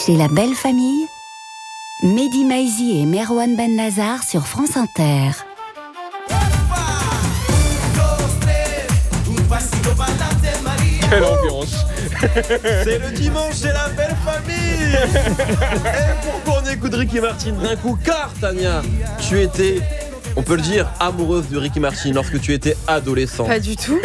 C'est la belle famille. Mehdi Maizi et Merwan Benlazar sur France Inter. Quelle ambiance. C'est le dimanche, c'est la belle famille. Et pourquoi on écoute Ricky Martin d'un coup? Car Tania, tu étais, on peut le dire, amoureuse de Ricky Martin lorsque tu étais adolescent. Pas du tout.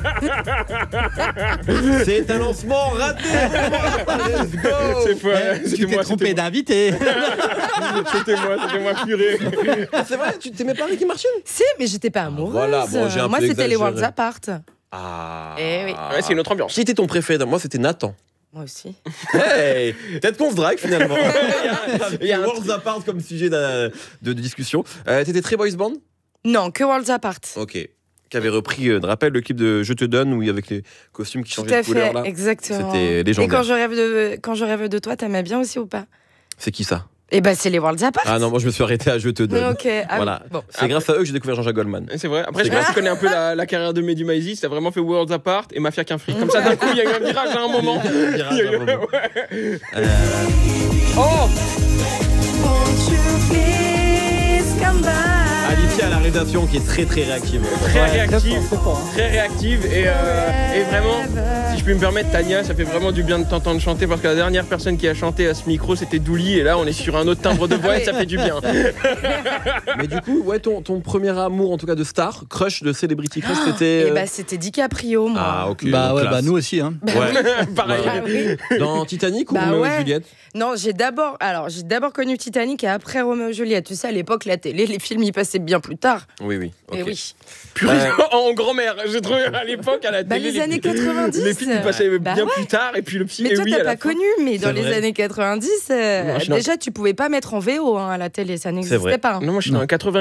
C'est un lancement raté. Let's go. C'est quoi? Tu t'es trompé d'invité. C'était moi purée. C'est vrai, tu t'aimais pas Ricky Martin? Si, mais j'étais pas amoureuse. Voilà, bon, j'ai un Moi, peu c'était les exagéré. Worlds Apart. Ah. Eh oui. Ouais, c'est une autre ambiance. Qui était ton préféré? Moi, c'était Nathan. Moi aussi. Hey, peut-être qu'on se drague finalement. Il y a un Worlds Apart comme sujet de discussion. T'étais très boys band? Non, que Worlds Apart. Ok. Qui avait repris, je rappelle, le clip de Je te donne, où avec les costumes qui Tout changeaient à de couleur fait, là. exactement. C'était légendaire. Et quand je rêve de toi, t'aimais bien aussi ou pas? C'est qui ça? Eh ben, c'est les Worlds Apart. Ah non, moi je me suis arrêté à Je te donne. Ok. Ah, Voilà. Bon. C'est grâce à eux que j'ai découvert Jean-Jacques Goldman. C'est vrai. Après, C'est je sais pas si tu connais un peu la carrière de Mehdi Maizi. Ça a vraiment fait Worlds Apart et Mafia qu'un fric. Comme ça, d'un coup, il y a eu un virage à un moment. Virage à un moment. Ouais. Oh, Alicia à la rédaction qui est très très réactive. très réactive. Très fort, hein. Très réactive et vraiment, si je puis me permettre, Tania, ça fait vraiment du bien de t'entendre chanter parce que la dernière personne qui a chanté à ce micro, c'était Douli et là, on est sur un autre timbre de voix et ça fait du bien. Mais du coup, ouais, ton premier amour en tout cas de star, crush de Celebrity Crush, c'était. Eh ben, c'était DiCaprio, moi. Ah ok. Bah ouais, classe. bah nous aussi, hein. Ouais. Pareil. Ah oui. Dans Titanic ou Bah Roméo et ouais. Juliette? Non, j'ai d'abord connu Titanic et après Roméo et Juliette. Tu sais, à l'époque, la télé, les films, ils passaient bien plus tard. Oui, oui. Et ok. oui. Purée, en grand-mère, j'ai trouvé à l'époque à la Bah, télé. les années 90. Les films ils passaient Bah bien ouais. plus tard et puis le petit Mais et toi, oui t'as à la pas fin. connu, mais dans C'est les vrai. années 90, Non, je suis déjà, tu pouvais pas mettre en VO à la télé, ça vrai. n'existait pas. Non, moi je suis dans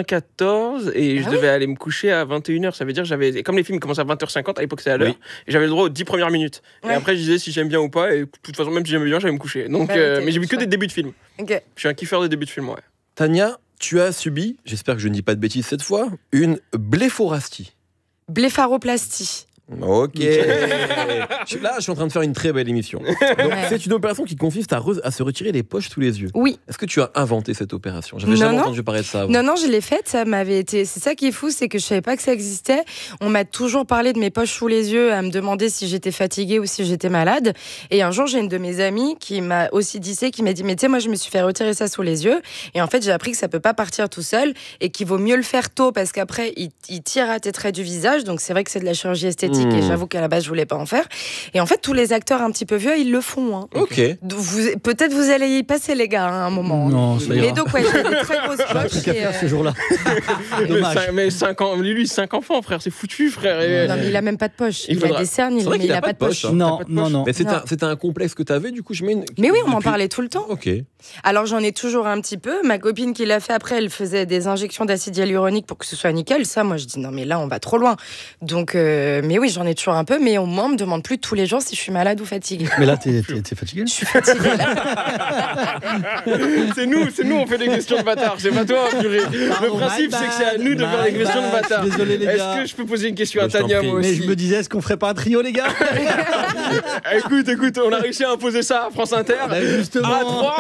94 et je Ah devais aller me coucher à 21h. Ça veut dire j'avais comme les films commencent à 20h50, à l'époque c'est à l'heure, Oui. et j'avais le droit aux 10 premières minutes. Ouais. Et après je disais si j'aime bien ou pas, et de toute façon, même si j'aimais bien, j'allais me coucher. Donc, Bah oui, t'es mais j'ai vu que chouette. des débuts de films. Ok. Je suis un kiffeur des débuts de films, ouais. Tania, tu as subi, j'espère que je ne dis pas de bêtises cette fois, une blépharoplastie. Blépharoplastie. Ok. Là, je suis en train de faire une très belle émission. Donc, Ouais. c'est une opération qui consiste à se retirer les poches sous les yeux. Oui. Est-ce que tu as inventé cette opération? J'avais Non, jamais non. entendu parler de ça avant. Non, non, je l'ai faite, ça m'avait été. C'est ça qui est fou, c'est que je savais pas que ça existait. On m'a toujours parlé de mes poches sous les yeux, à me demander si j'étais fatiguée ou si j'étais malade. Et un jour, j'ai une de mes amies qui m'a aussi dit ça, qui m'a dit, mais tu sais, moi, je me suis fait retirer ça sous les yeux. Et en fait, j'ai appris que ça peut pas partir tout seul et qu'il vaut mieux le faire tôt parce qu'après, il tire à tes traits du visage. Donc, c'est vrai que c'est de la chirurgie esthétique et j'avoue qu'à la base, je voulais pas en faire. Et en fait, tous les acteurs un petit peu vieux, ils le font. Hein. Ok. Peut-être vous allez y passer, les gars, hein, à un moment. Non, ça Mais ira. donc, ouais, j'ai des très grosses J'ai un poches. truc à et, faire ce jour-là. Dommage. Mais 5 ans, lui 5 enfants, frère, c'est foutu, frère. Et- Non, mais il a même pas de poche. Il Il faudra- a des cernes, C'est vrai mais qu'il il a a pas de poche. hein. Non, T'as pas de non, poche non. Mais Non. c'était un complexe que tu avais, du coup, je mets Mais oui, on m'en depuis- parlait tout le temps. Ok. Alors j'en ai toujours un petit peu. Ma copine qui l'a fait après, elle faisait des injections d'acide hyaluronique pour que ce soit nickel. Ça, moi, je dis non, mais là, on va trop loin. Donc, mais oui, j'en ai toujours un peu. Mais au moins, on me demande plus tous les jours si je suis malade ou fatiguée. Mais là, t'es fatigué? Je suis fatiguée là. C'est nous, on fait des questions de bâtard, c'est pas toi, purée. Le principe, c'est que c'est à nous de faire des questions de bâtard. Désolé, les Est-ce gars. que je peux poser une question à Mais je t'en Tania, prie. moi Mais aussi je me disais, est-ce qu'on ferait pas un trio, les gars? Écoute, on a réussi à imposer ça à France Inter. Bah, justement. À 3,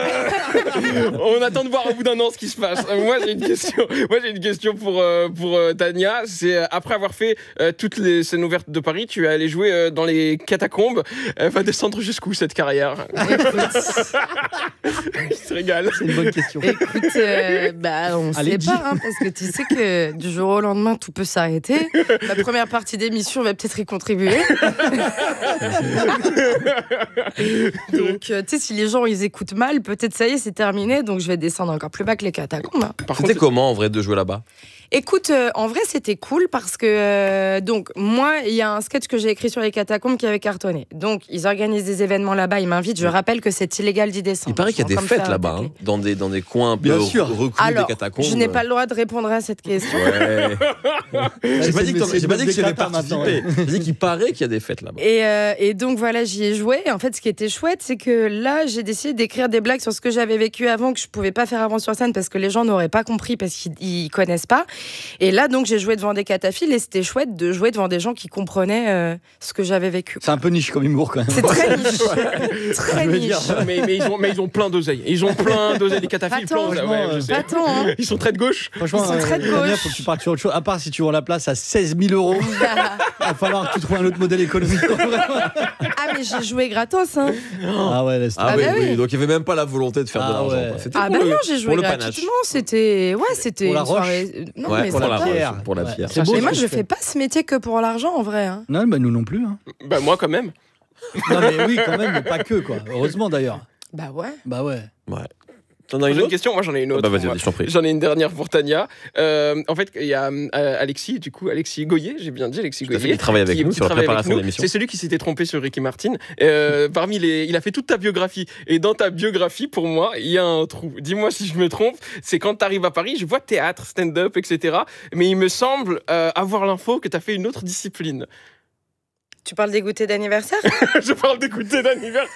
on attend de voir au bout d'un an ce qui se passe. Moi, j'ai une question pour Tania. C'est après avoir fait toutes les scènes ouvertes de Paris, tu es allé jouer dans les catacombes. Elle va descendre jusqu'où cette carrière? Il se régale. C'est une bonne question. Écoute, on Allez, sait dis. pas, hein, parce que tu sais que du jour au lendemain, tout peut s'arrêter. La première partie d'émission va peut-être y contribuer. Donc, tu sais, si les gens ils écoutent mal, peut-être ça y est, c'est terminé. Donc, je vais descendre encore plus bas que les catacombes. Hein. Par C'était comment en vrai de jouer là-bas? Écoute, en vrai, c'était cool parce que, donc, moi, il y a un sketch que j'ai écrit sur les catacombes qui avait cartonné. Donc, ils organisent des événements là-bas, ils m'invitent. Je rappelle que c'est illégal d'y descendre. Il paraît qu'il y a Je suis des en train de fêtes faire là-bas, tacler. hein, dans des coins un peu Bien sûr. reclus Alors, des catacombes. je n'ai pas le droit de répondre à cette question. Ouais. J'ai pas dit que C'est j'ai pas dit que j'avais maintenant, participé. J'ai dit qu'il paraît qu'il y a des fêtes là-bas. Et donc voilà, j'y ai joué. Et en fait, ce qui était chouette, c'est que là, j'ai décidé d'écrire des blagues sur ce que j'avais vécu avant, que je pouvais pas faire avant sur scène parce que les gens n'auraient pas compris parce qu'ils connaissent pas. Et là, donc, j'ai joué devant des cataphiles et c'était chouette de jouer devant des gens qui comprenaient ce que j'avais vécu. C'est un peu niche comme humour quand même. C'est très niche. Très Je veux niche. dire, Mais ils ont plein d'oseille. Ils ont plein d'oseille, les cataphiles. Attends, plein, ouais, je sais. Attends, hein. Ils sont très de gauche. Franchement, Ils sont très de Tania, gauche. faut que tu partes sur autre chose. À part si tu vends la place à 16 000 €, il va falloir que tu trouves un autre modèle économique. Ah, mais j'ai joué gratos, hein. Ah ouais, laisse Ah, Ah oui, bah oui. oui, donc il n'y avait même pas la volonté de faire de Ah l'argent. ouais. quoi. C'était Ah pour bah le- non, j'ai joué pour le panache. gratuitement, c'était Pour la une soirée. Non, Ouais, mais pour ça la va. pierre. Pour la Ouais. pierre. C'est beau, Mais ce moi, que je tu fais pas ce métier que pour l'argent, en vrai. Hein. Non, bah nous non plus. Hein. Bah, moi, quand même. Non, mais oui, quand même, mais pas que, quoi. Heureusement d'ailleurs. Bah ouais. Bah ouais. T'en as une J'ai une autre question, moi j'en ai une autre. Bah vas-y, Moi. je t'en prie. J'en ai une dernière pour Tania. En fait, il y a Alexis, du coup, Alexis Goyer, j'ai bien dit Alexis Tout à fait, Goyer. il travaille avec nous qui sur la travaille avec préparation nous. de l'émission. C'est celui qui s'était trompé sur Ricky Martin. Il a fait toute ta biographie. Et dans ta biographie, pour moi, il y a un trou. Dis-moi si je me trompe. C'est quand tu arrives à Paris, je vois théâtre, stand-up, etc. Mais il me semble avoir l'info que tu as fait une autre discipline. Tu parles des goûters d'anniversaire? Je parle des goûters d'anniversaire.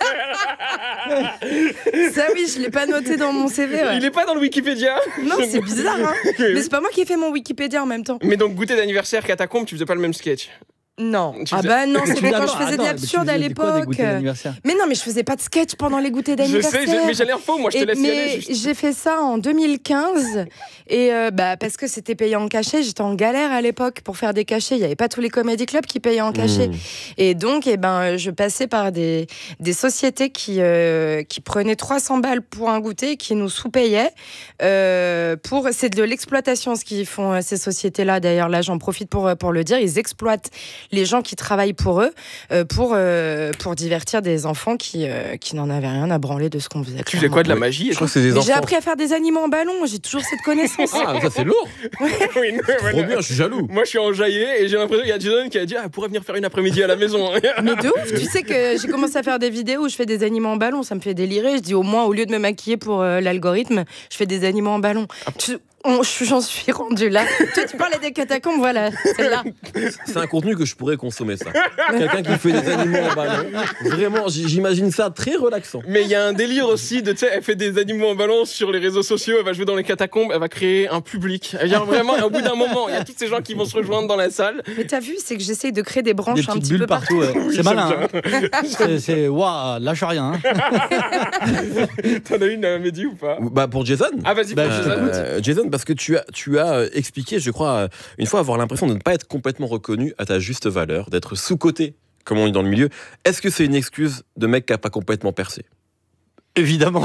Ça, oui, je l'ai pas noté dans mon CV. Ouais. Il est pas dans le Wikipédia. Non, c'est bizarre, hein. Mais c'est pas moi qui ai fait mon Wikipédia en même temps. Mais donc, goûter d'anniversaire, catacombe, tu faisais pas le même sketch. Non. Tu Ah faisais- bah non, c'était quand je Attends, faisais de mais tu l'absurde faisais à des quoi, des l'époque. goûters d'anniversaire Mais non, mais je faisais pas de sketch pendant les goûters Je d'anniversaire. sais, mais j'ai l'info, moi je te laisse y aller. Mais Juste. j'ai fait ça en 2015 et parce que c'était payé en cachet. J'étais en galère à l'époque pour faire des cachets. Il n'y avait pas tous les comédie clubs qui payaient en cachet. Mmh. Et donc, je passais par des sociétés qui prenaient 300 balles pour un goûter, qui nous sous-payaient. C'est de l'exploitation ce qu'ils font, ces sociétés-là. D'ailleurs, là, j'en profite pour le dire. Ils exploitent les gens qui travaillent pour eux pour divertir des enfants qui n'en avaient rien à branler de ce qu'on faisait. Tu faisais quoi, de la magie et Je crois tout que c'est des Mais j'ai enfants. appris à faire des animaux en ballon. J'ai toujours cette connaissance. Ah, ça c'est lourd. Oui, Trop bien, je suis jaloux. Moi, je suis enjaillé et j'ai l'impression qu'il y a Jason qui a dit elle pourrait venir faire une après-midi à la maison. Mais de ouf, tu sais que j'ai commencé à faire des vidéos où je fais des animaux en ballon, ça me fait délirer. Je dis au moins, au lieu de me maquiller pour l'algorithme, je fais des animaux en ballon. J'en suis rendue là. Toi, tu parlais des catacombes, voilà, celle-là. C'est un contenu que je pourrais consommer, ça. Quelqu'un qui fait des animaux en ballon. Vraiment, j'imagine ça très relaxant. Mais il y a un délire aussi de, tu sais, elle fait des animaux en ballon sur les réseaux sociaux, elle va jouer dans les catacombes, elle va créer un public. Il y a vraiment, au bout d'un moment, il y a tous ces gens qui vont se rejoindre dans la salle. Mais t'as vu, c'est que j'essaye de créer des Des branches un petites petit bulles peu partout. partout. Ouais. Oui, C'est malin. j'aime Hein. C'est waouh, lâche rien. Hein. T'en as une, Mehdi, ou pas? Bah pour Jason. Ah, vas-y, Bah, pour je Jason. Jason, parce que tu as expliqué, je crois, une fois avoir l'impression de ne pas être complètement reconnu à ta juste valeur, d'être sous-coté, comme on dit dans le milieu. Est-ce que c'est une excuse de mec qui n'a pas complètement percé? Évidemment.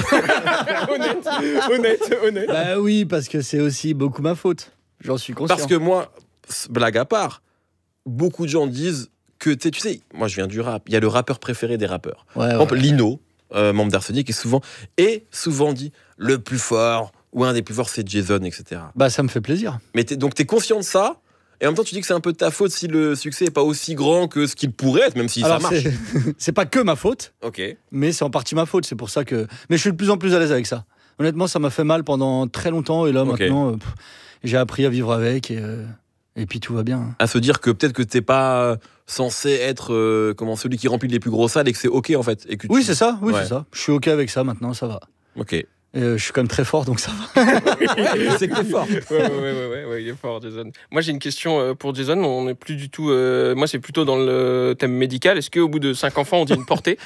Honnête. Bah oui, parce que c'est aussi beaucoup ma faute. J'en suis conscient. Parce que moi, blague à part, beaucoup de gens disent que, tu sais, moi je viens du rap, il y a le rappeur préféré des rappeurs. Ouais, Par exemple, ouais. Lino, membre d'Arsenic, est souvent dit le plus fort, ou un des plus forts, c'est Jason, etc. Bah ça me fait plaisir. Mais donc t'es conscient de ça, et en même temps tu dis que c'est un peu de ta faute si le succès est pas aussi grand que ce qu'il pourrait être, même si Alors ça marche. c'est pas que ma faute, Ok. mais c'est en partie ma faute. C'est pour ça que. Mais je suis de plus en plus à l'aise avec ça. Honnêtement, ça m'a fait mal pendant très longtemps, et là Ok. maintenant, j'ai appris à vivre avec, et puis tout va bien. À se dire que peut-être que t'es pas censé être comment celui qui remplit les plus grosses salles et que c'est ok en fait. Et que Oui, c'est ça. Oui, Ouais. c'est ça. Je suis ok avec ça maintenant, ça va. Ok. Et, je suis quand même très fort, donc ça va. C'est que t'es fort. Ouais, il est fort, Jason. Moi, j'ai une question pour Jason. On n'est plus du tout. Moi, c'est plutôt dans le thème médical. Est-ce qu'au bout de 5 enfants, on dit une portée?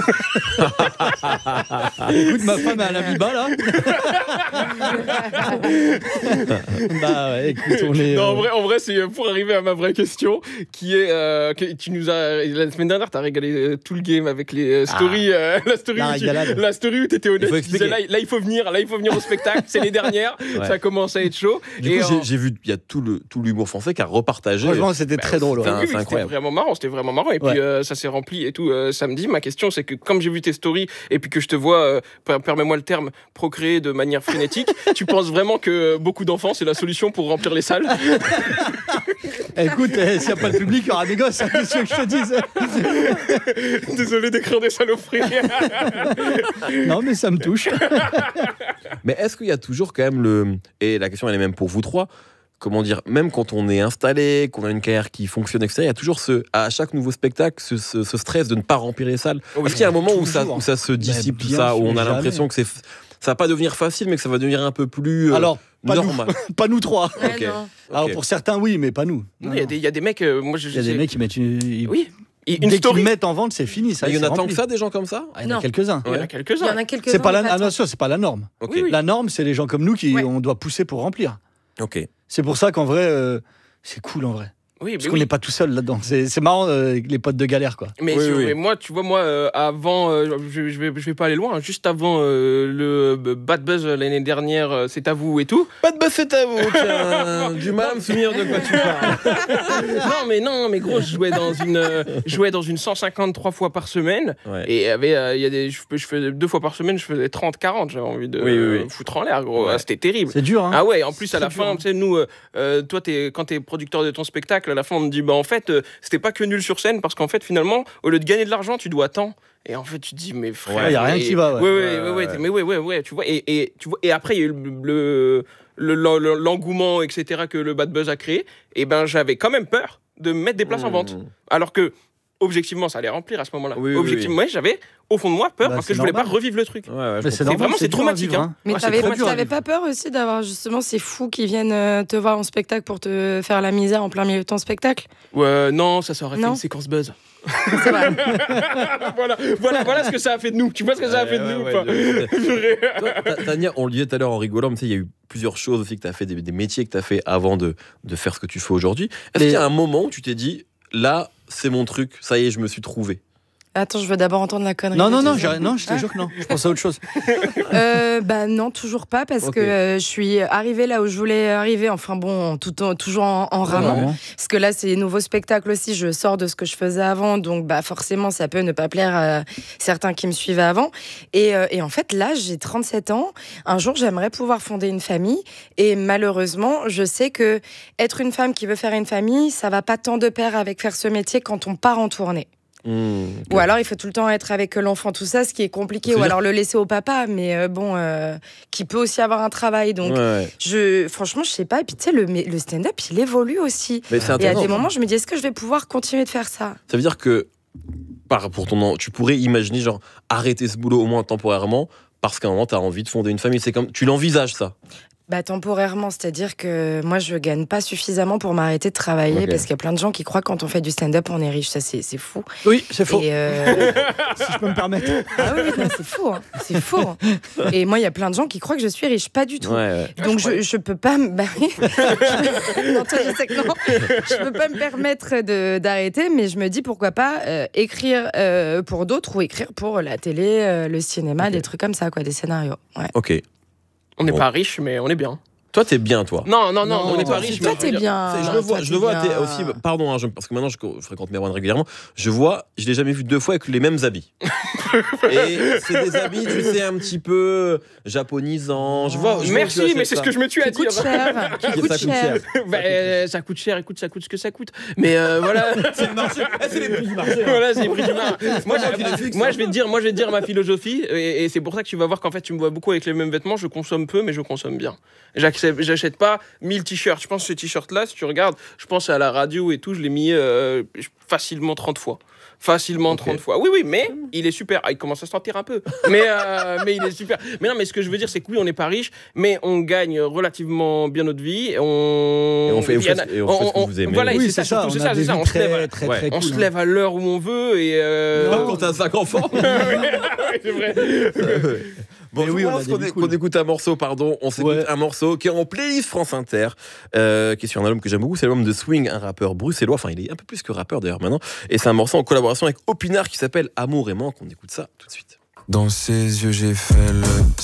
Écoute, ma femme est à la mi-bas, là. Bah ouais, écoute, on est. Non, en vrai, c'est pour arriver à ma vraie question, qui est que tu nous as la semaine dernière, t'as régalé tout le game avec les stories, la story où t'étais honnête. Il faut Tu disais, expliquer. là, il faut venir au spectacle. C'est les dernières. Ouais. Ça commence à être chaud. Du Et coup, j'ai vu, il y a tout l'humour français qui a repartagé. Franchement, c'était très drôle. c'était Ouais. un- oui, c'est c'était incroyable. vraiment marrant. Et puis Ouais. ça s'est rempli et tout samedi. Ma question, c'est que comme j'ai vu tes stories et puis que je te vois, permets-moi le terme, procréer de manière frénétique, tu penses vraiment que beaucoup d'enfants, c'est la solution pour remplir les salles? Écoute, s'il n'y a pas de public, il y aura des gosses, hein, qu'est-ce que je te dise. Désolé d'écrire des saloperies. Non, mais ça me touche. Mais est-ce qu'il y a toujours quand même et la question elle est même pour vous trois, comment dire, même quand on est installé, qu'on a une carrière qui fonctionne, etc., il y a toujours à chaque nouveau spectacle, ce stress de ne pas remplir les salles. Oui. Est-ce qu'il y a un moment où Toujours. ça se dissipe, tout bien ça, où sûr, on a jamais. l'impression que ça va pas devenir facile, mais que ça va devenir un peu plus Alors, pas normal. Pas nous trois. Ouais, Ok. non. Alors Ok. pour certains, oui, mais pas nous. Non, il y a des mecs, moi Il y a des mecs qui mettent une. Oui, une Dès qu'ils story. mettent en vente, c'est fini. Ça, Il y en c'est a tant rempli. que ça, des gens comme ça? Ah, il y en a Non. quelques-uns. Il y en a Il y quelques-uns. en a quelques-uns. C'est pas la, mais ah, tant. non, ça, c'est pas la norme. Ok. Oui, oui. La norme, c'est les gens comme nous qui Ouais. on doit pousser pour remplir. Ok. C'est pour ça qu'en vrai, c'est cool en vrai. Oui, Parce mais qu'on oui. n'est pas tout seul là-dedans. C'est marrant, les potes de galère, quoi. Mais, Oui, oui. mais moi, tu vois, avant, je vais pas aller loin, juste avant le Bad Buzz l'année dernière, c'est à vous et tout. Pas de buzz, c'est à vous. Tiens, du mal à me souvenir de quoi tu parles. non, mais gros, je jouais dans une 153 fois par semaine. Ouais. Et il y a je faisais 2 fois par semaine, je faisais 30-40. J'avais envie de Oui. foutre en l'air, gros. Ouais. Ah, c'était terrible. C'est dur, hein. Ah ouais, en plus à C'est la dur, fin, hein. tu sais, nous, toi, quand t'es producteur de ton spectacle, à la fin, on me dit, bah en fait, c'était pas que nul sur scène, parce qu'en fait, finalement, au lieu de gagner de l'argent, tu dois tant. Et en fait, tu te dis, mais frère. Ouais, y a rien qui va, ouais. Ouais, tu vois. Et après, il y a eu l'engouement, etc., que le Bad Buzz a créé. Et ben, j'avais quand même peur de mettre des places en vente. Alors que, objectivement, ça allait remplir à ce moment-là. Oui, oui, objectivement, ouais, j'avais, au fond de moi, peur, Bah, parce que c'est je voulais normal. pas revivre le truc. Ouais, Mais je c'est comprends. normal, vraiment, c'est dur à traumatique, vivre, hein. Mais Ah, c'est très dur à t'avais vivre. pas peur aussi d'avoir justement ces fous qui viennent te voir en spectacle pour te faire la misère en plein milieu de ton spectacle? Ouais, non, ça aurait fait Non. une séquence buzz. C'est vrai. voilà ce que ça a fait de nous. Tu vois ce que ça a fait de nous ou pas? Toi, Tania, on le disait tout à l'heure en rigolant, mais tu sais, il y a eu plusieurs choses aussi que tu as fait, des métiers que tu as fait avant de faire ce que tu fais aujourd'hui. Est-ce qu'il y a un moment où tu t'es dit, là, c'est mon truc, ça y est, je me suis trouvé? Attends, je veux d'abord entendre la connerie. Non, de non, non, tes non, je te jure que non. Je pense à autre chose. Bah non, toujours pas, parce Ok. que je suis arrivée là où je voulais arriver. Enfin bon, toujours en ramant. Vraiment. Parce que là, c'est nouveau spectacle aussi. Je sors de ce que je faisais avant, donc bah forcément, ça peut ne pas plaire à certains qui me suivaient avant. Et en fait, là, j'ai 37 ans. Un jour, j'aimerais pouvoir fonder une famille. Et malheureusement, je sais que être une femme qui veut faire une famille, ça va pas tant de pair avec faire ce métier quand on part en tournée. Ou alors il faut tout le temps être avec l'enfant, tout ça, ce qui est compliqué, ou alors le laisser au papa, mais qui peut aussi avoir un travail. Donc franchement, je sais pas. Et puis tu sais, le stand-up, il évolue aussi. Mais c'est Et à intéressant. des moments, je me dis, est-ce que je vais pouvoir continuer de faire ça? Ça veut dire que tu pourrais imaginer genre arrêter ce boulot au moins temporairement parce qu'à un moment tu as envie de fonder une famille. C'est comme tu l'envisages ça. Bah temporairement, c'est-à-dire que moi je gagne pas suffisamment pour m'arrêter de travailler, Ok. parce qu'il y a plein de gens qui croient que quand on fait du stand-up on est riche, ça c'est fou. Oui, c'est faux. Et Si je peux me permettre. ah oui, non, c'est faux, hein. C'est faux. Hein. Et moi il y a plein de gens qui croient que je suis riche, pas du tout. Ouais. Donc je peux pas me bah oui. Non, toi, je sais que non. Je peux pas me permettre d'arrêter, mais je me dis pourquoi pas écrire pour d'autres ou écrire pour la télé, le cinéma, des trucs comme ça quoi, des scénarios. Ouais. Ok. On n'est Bon. pas riche, mais on est bien. Toi t'es bien toi. Non, Non, on n'est pas c'est riche. Toi mais t'es je veux dire- bien. Je le vois, Toi, je le vois t'es bien. aussi. Pardon, hein, parce que maintenant je fréquente Merwan régulièrement. Je l'ai jamais vu 2 fois avec les mêmes habits. Et c'est des habits, tu sais, un petit peu japonisants. Je vois. Merci, mais c'est ce que je me tue à Qui coûte dire. cher. Qui coûte Ça coûte cher. Bah, ça coûte cher, écoute, ça coûte ce que ça coûte. Mais voilà. C'est le marché. C'est les prix du marché. Voilà, c'est les prix du marché. Moi, moi qui les fixe, moi, hein. je vais te dire ma philosophie, et c'est pour ça que tu vas voir qu'en fait, tu me vois beaucoup avec les mêmes vêtements. Je consomme peu, mais je consomme bien. J'achète pas 1000 t-shirts. Je pense que ce t-shirt-là, si tu regardes, je pense à la radio et tout, je l'ai mis facilement 30 fois. Facilement 30 fois. Oui, mais il est super. Ah, il commence à se sentir un peu. Mais il est super. Mais non, mais ce que je veux dire, c'est que oui, on n'est pas riche, mais on gagne relativement bien notre vie. Et on fait ce que vous aimez. Voilà, Oui, c'est ça, on c'est a ça, des c'est ça. vies On se lève, très, très, Ouais. très on cool, se hein. lève à l'heure où on veut et. Même quand t'as 5 enfants. c'est vrai. Bon, Mais je oui, vous on a propose des vies qu'on cool. écoute un morceau, pardon. On s'écoute Ouais. un morceau qui est en playlist France Inter, qui est sur un album que j'aime beaucoup. C'est l'album de Swing, un rappeur bruxellois. Enfin, il est un peu plus que rappeur d'ailleurs maintenant. Et c'est un morceau en collaboration avec Opinard qui s'appelle Amour et Manque. On écoute ça tout de suite. Dans ses yeux j'ai fait le